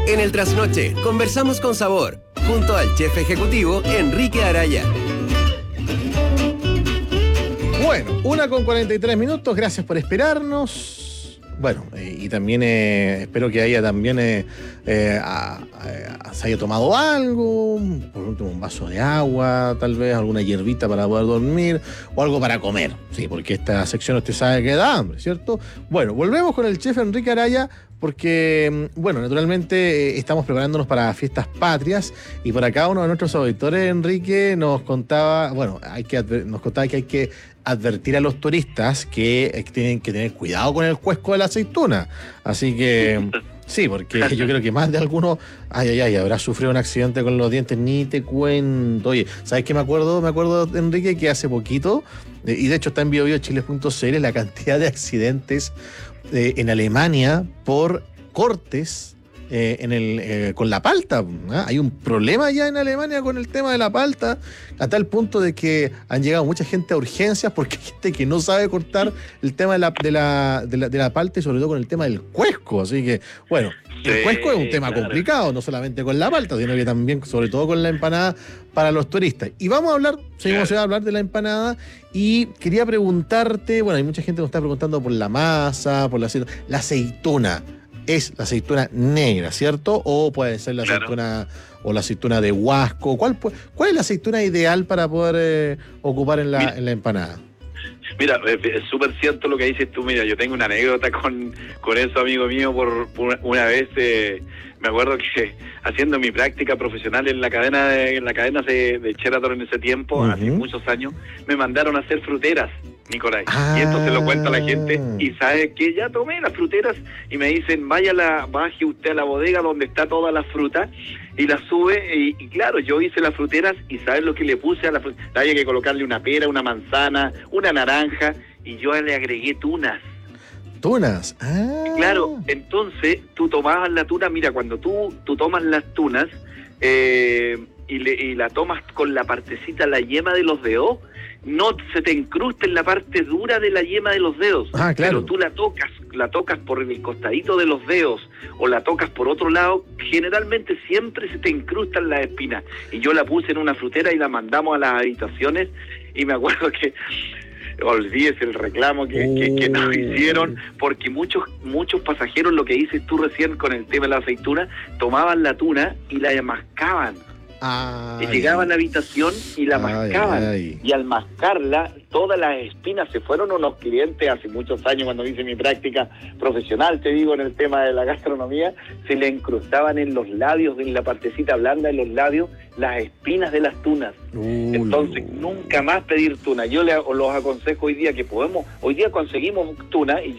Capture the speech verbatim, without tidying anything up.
En el Trasnoche, conversamos con sabor, junto al chef ejecutivo Enrique Araya. Bueno, una con cuarenta y tres minutos, gracias por esperarnos. Bueno, eh, y también eh, espero que haya también eh, eh, a, a, se haya tomado algo, por último un vaso de agua, tal vez alguna hierbita para poder dormir o algo para comer, sí, porque esta sección usted sabe que da hambre, ¿cierto? Bueno, volvemos con el chef Enrique Araya porque, bueno, naturalmente eh, estamos preparándonos para fiestas patrias y por acá uno de nuestros auditores, Enrique, nos contaba, bueno, hay que adver- nos contaba que hay que advertir a los turistas que eh, tienen que tener cuidado con el cuesco de la aceituna. Así que, sí, porque yo creo que más de alguno, ay, ay, ay, habrá sufrido un accidente con los dientes, ni te cuento. Oye, ¿sabes qué me acuerdo? Me acuerdo, Enrique, que hace poquito, eh, y de hecho está en bio bio chile punto c l, la cantidad de accidentes eh, en Alemania por cortes Eh, en el, eh, con la palta. ¿Ah? Hay un problema ya en Alemania con el tema de la palta, a tal punto de que han llegado mucha gente a urgencias porque hay gente que no sabe cortar el tema de la, de la, de la, de la palta y sobre todo con el tema del cuesco. Así que, bueno, el sí, cuesco es un tema claro. complicado, no solamente con la palta, sino que también, sobre todo con la empanada para los turistas. Y vamos a hablar, seguimos claro. a hablar de la empanada y quería preguntarte, bueno, hay mucha gente que nos está preguntando por la masa, por la aceituna. La aceituna. Es la aceituna negra, ¿cierto? O puede ser la claro. aceituna o la aceituna de Huasco. ¿Cuál, cuál es la aceituna ideal para poder eh, ocupar en la, mira, en la empanada? Mira, es súper cierto lo que dices tú. Mira, yo tengo una anécdota con, con eso, amigo mío, por, por una vez... Eh, me acuerdo que haciendo mi práctica profesional en la cadena de, en la cadena de, de Sheraton en ese tiempo, uh-huh. hace muchos años, me mandaron a hacer fruteras, Nicolás. Ah. Y esto se lo cuenta a la gente y sabe que ya tomé las fruteras y me dicen, vaya la, baje usted a la bodega donde está toda la fruta y la sube y, y claro, yo hice las fruteras y ¿sabes lo que le puse a la fruta? Había que colocarle una pera, una manzana, una naranja y yo le agregué tunas. Tunas. Ah. Claro, entonces tú tomabas la tuna, mira, cuando tú, tú tomas las tunas eh, y, le, y la tomas con la partecita, la yema de los dedos, no se te incrusta en la parte dura de la yema de los dedos. Ah, claro. Pero tú la tocas, la tocas por el costadito de los dedos o la tocas por otro lado, generalmente siempre se te incrustan las espinas. Y yo la puse en una frutera y la mandamos a las habitaciones y me acuerdo que... olvídese el reclamo que, oh. que, que nos hicieron, porque muchos muchos pasajeros, lo que dices tú recién con el tema de la aceituna, tomaban la tuna y la mascaban. Ay. Llegaban a la habitación y la ay, mascaban. Ay. Y al mascarla, todas las espinas se fueron. Unos clientes hace muchos años, cuando hice mi práctica profesional, te digo, en el tema de la gastronomía, se le incrustaban en los labios, en la partecita blanda de los labios, las espinas de las tunas. Uy. Entonces, nunca más pedir tuna. Yo les, los aconsejo hoy día que podemos, hoy día conseguimos tuna y